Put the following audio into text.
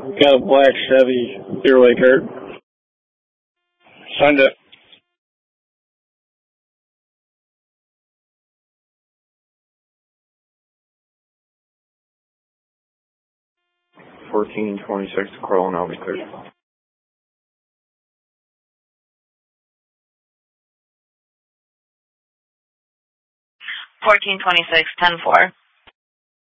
Got a black Chevy, Clear Lake Art. Send it. $14.26 to Carl, and I'll be clear. 1426, 10-4.